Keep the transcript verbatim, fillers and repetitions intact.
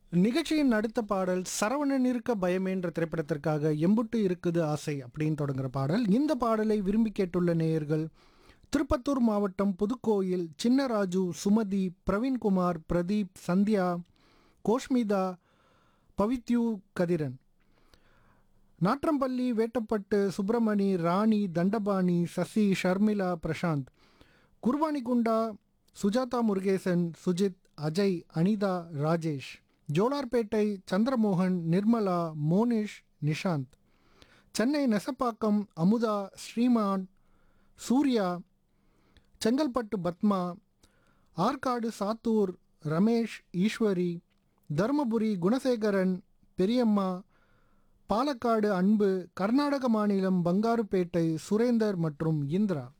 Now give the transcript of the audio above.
நிகழ்ச்சியின் அடுத்த பாடல் சரவணன் இருக்க பயமேன்ற திரைப்படத்திற்காக எம்புட்டு இருக்குது ஆசை அப்படின்னு தொடங்குற பாடல். இந்த பாடலை விரும்பி கேட்டுள்ள நேயர்கள் திருப்பத்தூர் மாவட்டம் புதுக்கோயில் சின்னராஜு, சுமதி, பிரவீன்குமார், பிரதீப், சந்தியா, கோஷ்மிதா, பவித்யூ, கதிரன், நாற்றம்பள்ளி, வேட்டப்பட்டு, சுப்பிரமணி, ராணி, தண்டபாணி, சசி, ஷர்மிளா, பிரசாந்த், குர்வானிகுண்டா, சுஜாதா முருகேசன், சுஜித், அஜய், அனிதா, ராஜேஷ், ஜோலார்பேட்டை, சந்திரமோகன், நிர்மலா, மோனிஷ், நிஷாந்த், சென்னை நெசப்பாக்கம், அமுதா, ஸ்ரீமான், சூர்யா, செங்கல்பட்டு பத்மா, ஆற்காடு சாத்தூர், ரமேஷ், ஈஸ்வரி, தருமபுரி குணசேகரன், பெரியம்மா, பாலக்காடு அன்பு, கர்நாடக மாநிலம் பங்காருப்பேட்டை சுரேந்தர் மற்றும் இந்திரா.